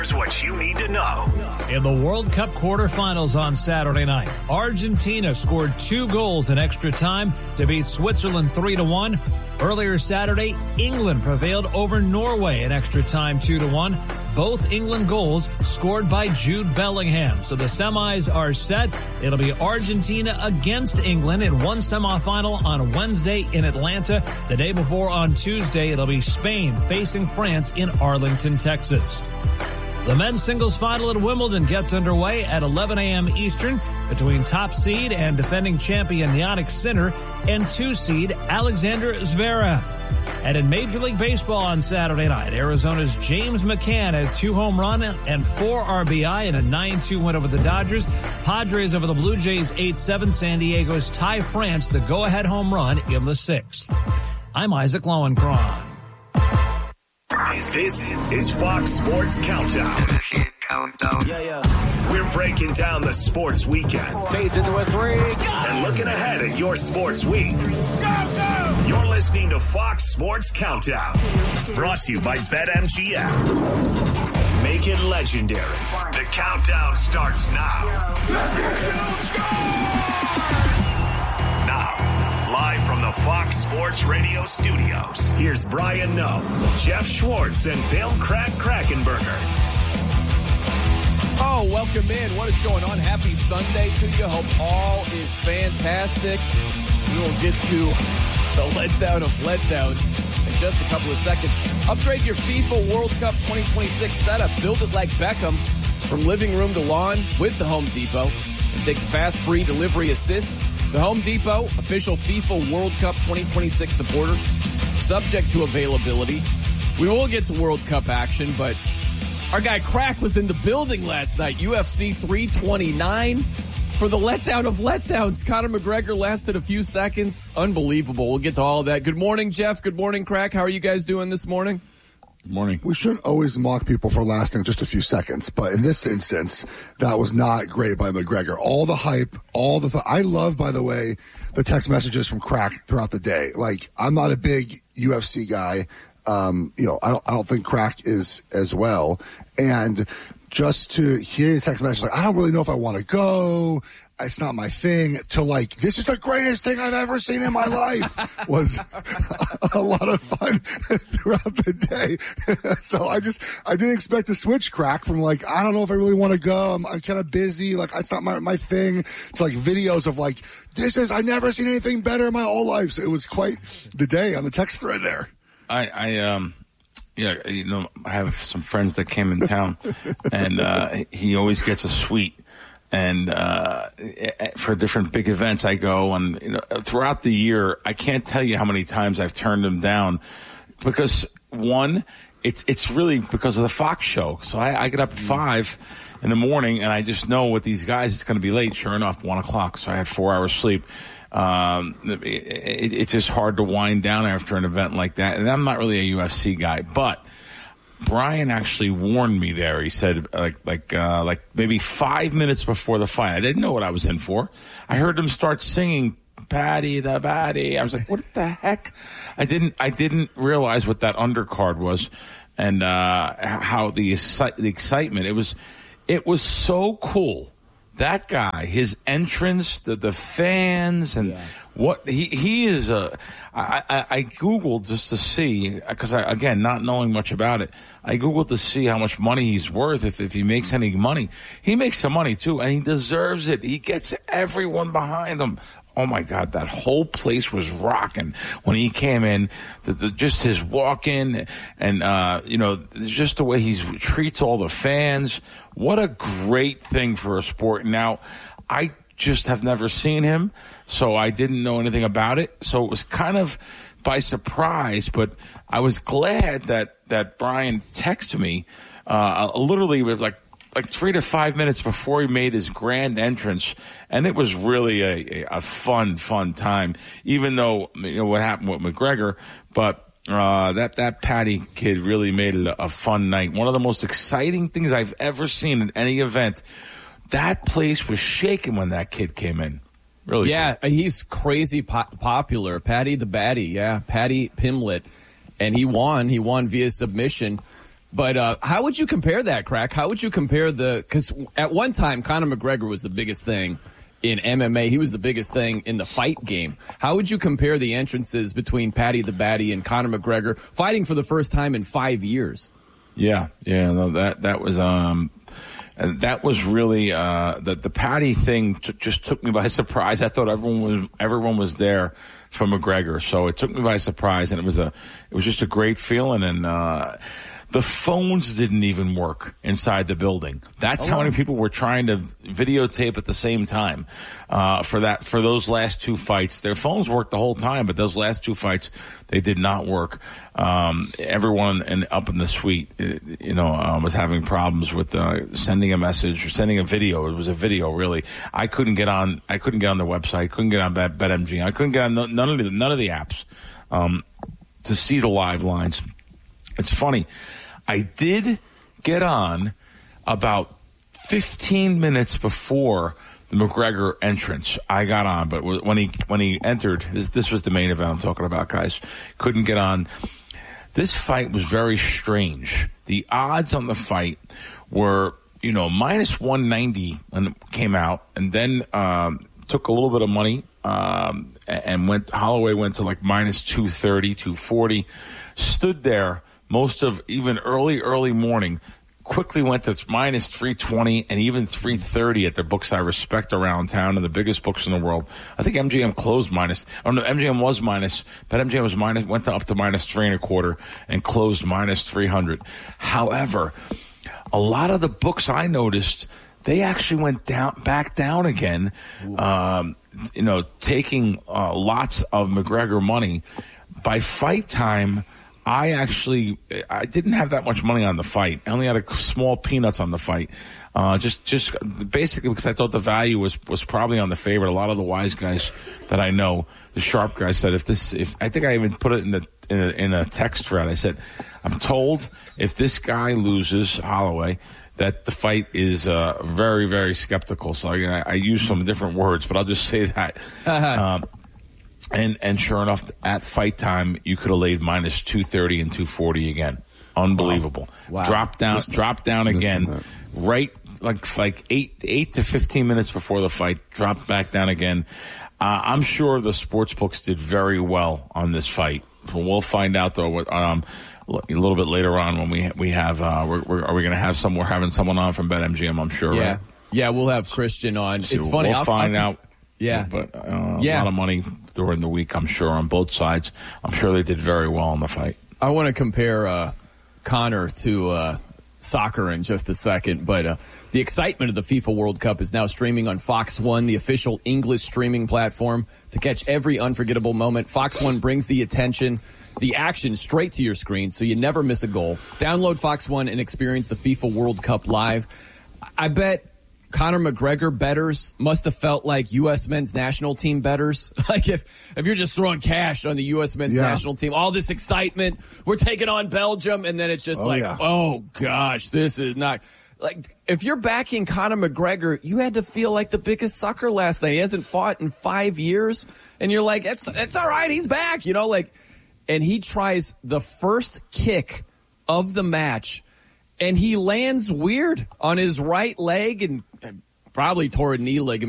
Here's what you need to know. In the World Cup quarterfinals on Saturday night, Argentina scored 2 goals in extra time to beat Switzerland 3-1. Earlier Saturday, England prevailed over Norway in extra time 2-1. Both England goals scored by Jude Bellingham. So the semis are set. It'll be Argentina against England in one semifinal on Wednesday in Atlanta. The day before on Tuesday, it'll be Spain facing France in Arlington, Texas. The men's singles final at Wimbledon gets underway at 11 a.m. Eastern between top seed and defending champion Jannik Sinner and 2 seed Alexander Zverev. And in Major League Baseball on Saturday night, Arizona's James McCann had 2 home run and 4 RBI in a 9-2 win over the Dodgers. Padres over the Blue Jays 8-7. San Diego's Ty France the go-ahead home run in the 6th. I'm Isaac Lowenkron. This is Fox Sports Countdown. We're breaking down the sports weekend. Fades into a 3. And looking ahead at your sports week. You're listening to Fox Sports Countdown. Brought to you by BetMGM. Make it legendary. The countdown starts now. Now, live from the Fox Sports Radio studios, here's Brian Noe, Jeff Schwartz, and Bill Krackenberger. Oh, welcome in. What is going on? Happy Sunday to you. Hope all is fantastic. We will get to the letdown of letdowns in just a couple of seconds. Upgrade your FIFA World Cup 2026 setup. Build it like Beckham from living room to lawn with the Home Depot. And take the fast, free delivery assist. The Home Depot, official FIFA World Cup 2026 supporter. Subject to availability. We will get to World Cup action, but our guy Crack was in the building last night, UFC 329, for the letdown of letdowns. Conor McGregor lasted a few seconds. Unbelievable. We'll get to all of that. Good morning, Jeff. Good morning, Crack. How are you guys doing this morning? Good morning. We shouldn't always mock people for lasting just a few seconds, but in this instance, that was not great by McGregor. All the hype, I love, by the way, the text messages from Crack throughout the day. Like, I'm not a big UFC guy. I don't think Crack is as well. And just to hear the text message, like, I don't really know if I want to go. It's not my thing. To like, this is the greatest thing I've ever seen in my life was a lot of fun throughout the day. So I didn't expect to switch, Crack, from like, I don't know if I really want to go. I'm kind of busy. Like, it's not my thing. To like videos of like, I've never seen anything better in my whole life. So it was quite the day on the text thread there. I have some friends that came in town, and he always gets a suite. And for different big events, I go, and throughout the year, I can't tell you how many times I've turned him down because one, it's really because of the Fox show. So I get up at 5 in the morning, and I just know with these guys it's going to be late. Sure enough, 1 o'clock. So I had 4 hours sleep. It's just hard to wind down after an event like that. And I'm not really a UFC guy, but Brian actually warned me there. He said like maybe 5 minutes before the fight. I didn't know what I was in for. I heard him start singing Patty the Batty. I was like, what the heck? I didn't realize what that undercard was and how the excitement. It was so cool. That guy, his entrance, the fans, and what he is I Googled just to see, because again, not knowing much about it, I Googled to see how much money he's worth, if he makes any money. He makes some money too, and he deserves it. He gets everyone behind him. Oh my God, that whole place was rocking when he came in. Just his walk in and, just the way he treats all the fans. What a great thing for a sport. Now, I just have never seen him, so I didn't know anything about it. So it was kind of by surprise, but I was glad that Brian texted me, literally with like 3 to 5 minutes before he made his grand entrance, and it was really a fun time. Even though what happened with McGregor, but that Patty kid really made it a fun night. One of the most exciting things I've ever seen at any event. That place was shaking when that kid came in. Really, yeah, cool. He's crazy popular. Patty the Batty, yeah, Patty Pimlet, and he won. He won via submission. But how would you compare that, Crack? How would you compare because at one time, Conor McGregor was the biggest thing in MMA. He was the biggest thing in the fight game. How would you compare the entrances between Paddy the Baddy and Conor McGregor fighting for the first time in 5 years? Yeah, no, that was really the Paddy thing just took me by surprise. I thought everyone was there for McGregor, so it took me by surprise, and it was just a great feeling. And the phones didn't even work inside the building. That's how many people were trying to videotape at the same time for those last two fights. Their phones worked the whole time, but those last two fights they did not work. Everyone up in the suite, was having problems with sending a message or sending a video. It was a video, really. I couldn't get on the website. Couldn't get on BetMGM. I couldn't get on none of the apps to see the live lines. It's funny. I did get on about 15 minutes before the McGregor entrance. I got on, but when he entered, this was the main event I'm talking about, guys. Couldn't get on. This fight was very strange. The odds on the fight were, minus 190 when it came out, and then took a little bit of money and Holloway went to like minus 230, 240. Stood there most of even early morning, quickly went to minus 320 and even 330 at the books I respect around town and the biggest books in the world. I think MGM closed minus. Oh no, MGM was minus, but MGM was minus, went up to minus 3.25 and closed minus 300. However, a lot of the books I noticed, they actually went back down again, taking lots of McGregor money. By fight time, I didn't have that much money on the fight. I only had a small peanuts on the fight. Just basically because I thought the value was probably on the favorite. A lot of the wise guys that I know, the sharp guys said if I think I even put it in a text thread. I said, I'm told if this guy loses, Holloway, that the fight is very, very skeptical. So I use some different words, but I'll just say that. And sure enough, at fight time, you could have laid minus 230 and 240 again. Unbelievable. Wow. Drop down again, right like 8 to 15 minutes before the fight. Dropped back down again. I'm sure the sports books did very well on this fight. We'll find out though. A little bit later on when we have are we going to have we're having someone on from BetMGM? I'm sure. Yeah, right? Yeah, we'll have Christian on. It's funny. We'll find out. Yeah, but a lot of money during the week, I'm sure, on both sides. I'm sure they did very well in the fight. I want to compare Conor to soccer in just a second, but the excitement of the FIFA World Cup is now streaming on Fox One, the official English streaming platform. To catch every unforgettable moment, Fox One brings the action straight to your screen, so you never miss a goal. Download Fox One and experience the FIFA World Cup live. I bet Conor McGregor bettors must have felt like U.S. men's national team bettors. Like if you're just throwing cash on the U.S. men's national team, all this excitement, we're taking on Belgium, and then it's just oh gosh, this is not like if you're backing Conor McGregor, you had to feel like the biggest sucker last night. He hasn't fought in 5 years, and you're like, it's all right, he's back, and he tries the first kick of the match. And he lands weird on his right leg and probably tore a knee ligament.